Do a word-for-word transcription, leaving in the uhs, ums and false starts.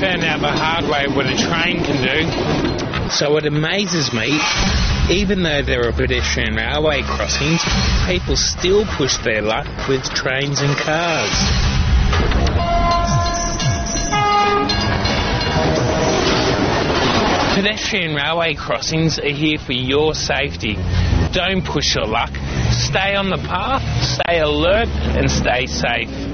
found out the hard way what a train can do. So it amazes me, even though there are pedestrian railway crossings, people still push their luck with trains and cars. Pedestrian railway crossings are here for your safety. Don't push your luck. Stay on the path, stay alert and stay safe.